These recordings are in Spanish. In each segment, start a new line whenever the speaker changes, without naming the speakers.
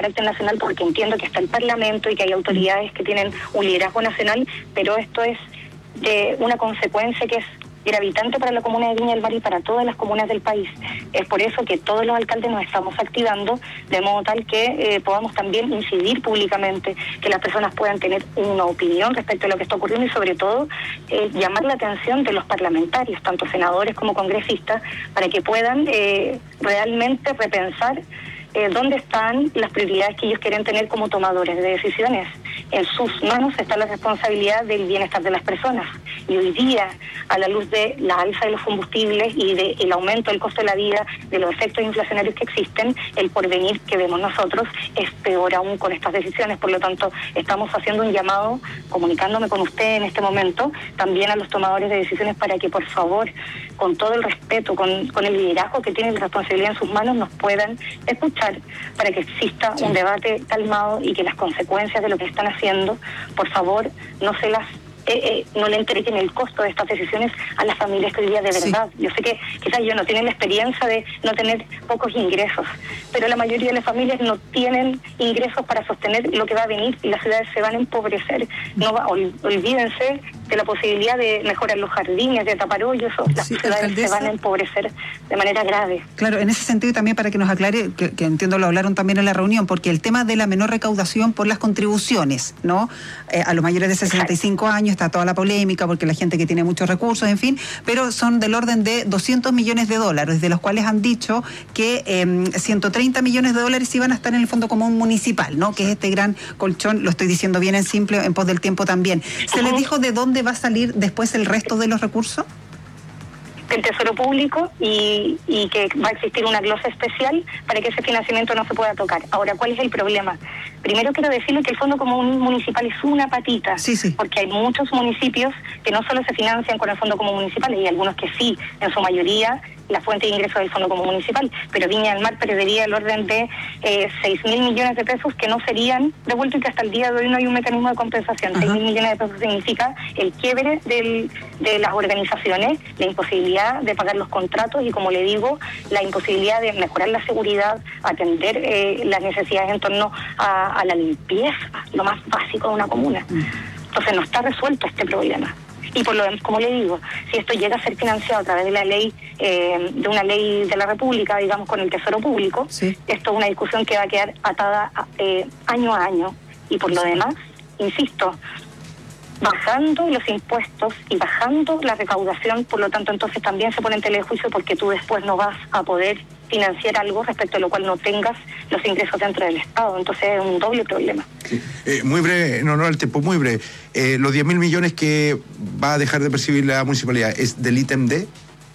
carácter nacional porque entiendo que está el Parlamento y que hay autoridades que tienen un liderazgo nacional, pero esto es de una consecuencia que es gravitante para la comuna de Viña del Mar y para todas las comunas del país. Es por eso que todos los alcaldes nos estamos activando de modo tal que podamos también incidir públicamente, que las personas puedan tener una opinión respecto a lo que está ocurriendo y sobre todo llamar la atención de los parlamentarios, tanto senadores como congresistas, para que puedan realmente repensar dónde están las prioridades que ellos quieren tener como tomadores de decisiones. En sus manos está la responsabilidad del bienestar de las personas. Y hoy día, a la luz de la alza de los combustibles y del aumento del costo de la vida, de los efectos inflacionarios que existen, el porvenir que vemos nosotros es peor aún con estas decisiones. Por lo tanto, estamos haciendo un llamado, comunicándome con usted en este momento, también a los tomadores de decisiones para que, por favor, con todo el respeto, con el liderazgo que tienen la responsabilidad en sus manos, nos puedan escuchar para que exista un debate calmado y que las consecuencias de lo que están haciendo, por favor, no le entreguen el costo de estas decisiones a las familias que hoy día de verdad. Yo sé que quizás ellos no tienen la experiencia de no tener pocos ingresos, pero la mayoría de las familias no tienen ingresos para sostener lo que va a venir y las ciudades se van a empobrecer. Olvídense de la posibilidad de mejorar los jardines, de tapar hoyos, las ciudades se van a empobrecer de manera grave.
Claro, en ese sentido también para que nos aclare, que entiendo lo hablaron también en la reunión, porque el tema de la menor recaudación por las contribuciones, ¿no? A los mayores de 65 años está toda la polémica porque la gente que tiene muchos recursos, en fin, pero son del orden de $200 millones, de los cuales han dicho que 130 millones de dólares iban a estar en el Fondo Común Municipal, ¿no? Que es este gran colchón, lo estoy diciendo bien en simple, en pos del tiempo también. ¿Se les dijo de dónde va a salir después el resto de los recursos?
Del Tesoro Público y que va a existir una glosa especial para que ese financiamiento no se pueda tocar. Ahora, ¿cuál es el problema? Primero quiero decirle que el Fondo Común Municipal es una patita, porque hay muchos municipios que no solo se financian con el Fondo Común Municipal, y algunos que sí, en su mayoría, la fuente de ingresos del Fondo Común Municipal, pero Viña del Mar perdería el orden de 6.000 millones de pesos que no serían devueltos y que hasta el día de hoy no hay un mecanismo de compensación. 6.000 millones de pesos significa el quiebre de las organizaciones, la imposibilidad de pagar los contratos y, como le digo, la imposibilidad de mejorar la seguridad, atender las necesidades en torno a la limpieza, lo más básico de una comuna. Entonces no está resuelto este problema. Y por lo demás, como le digo, si esto llega a ser financiado a través de la ley, de una ley de la República, digamos, con el Tesoro Público, esto es una discusión que va a quedar atada año a año. Y por lo demás, insisto, bajando los impuestos y bajando la recaudación, por lo tanto, entonces también se pone en tela de juicio porque tú después no vas a poder financiar algo respecto a lo cual no tengas los ingresos dentro del Estado. Entonces es un doble problema.
Muy breve, no, el tiempo muy breve. Los 10.000 millones que va a dejar de percibir la municipalidad, ¿es del ítem D?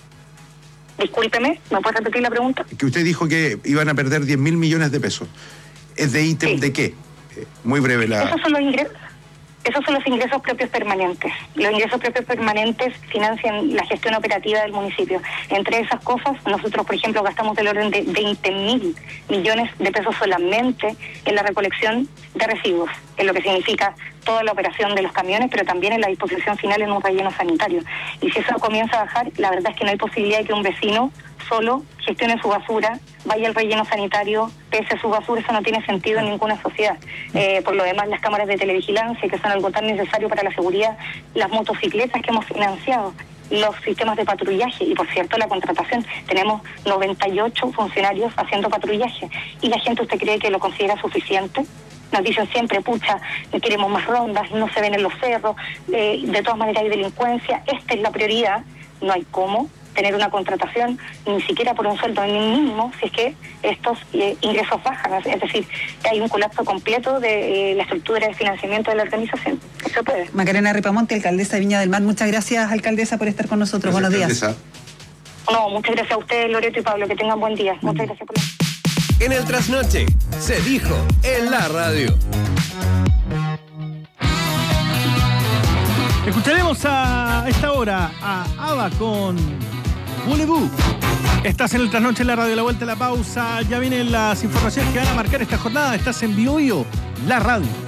Discúlpeme, ¿me puede repetir la pregunta?
Que usted dijo que iban a perder 10.000 millones de pesos. ¿Es de ítem de qué? Muy breve
Esos son los ingresos. Esos son los ingresos propios permanentes. Los ingresos propios permanentes financian la gestión operativa del municipio. Entre esas cosas, nosotros, por ejemplo, gastamos del orden de 20.000 millones de pesos solamente en la recolección de residuos, en lo que significa toda la operación de los camiones, pero también en la disposición final en un relleno sanitario. Y si eso comienza a bajar, la verdad es que no hay posibilidad de que un vecino solo gestione su basura, vaya al relleno sanitario, pese su basura. Eso no tiene sentido en ninguna sociedad. Por lo demás, las cámaras de televigilancia, que son algo tan necesario para la seguridad, las motocicletas que hemos financiado, los sistemas de patrullaje y, por cierto, la contratación. Tenemos 98 funcionarios haciendo patrullaje. ¿Y la gente, usted cree que lo considera suficiente? Nos dicen siempre, pucha, queremos más rondas, no se ven en los cerros, de todas maneras hay delincuencia. Esta es la prioridad. No hay cómo tener una contratación, ni siquiera por un sueldo mínimo, si es que estos ingresos bajan. Es decir, hay un colapso completo de la estructura de financiamiento de la organización. Eso puede.
Macarena Ripamonte, alcaldesa de Viña del Mar. Muchas gracias, alcaldesa, por estar con nosotros.
Gracias,
buenos días.
Alcaldesa.
No, muchas gracias a ustedes, Loreto y Pablo. Que tengan buen día. Muchas gracias por
En el Trasnoche se dijo en la radio.
Escucharemos a esta hora a ABBA con Voulez-vous. Estás en el Trasnoche en la radio, la vuelta a la pausa. Ya vienen las informaciones que van a marcar esta jornada. Estás en Bio Bio, la radio.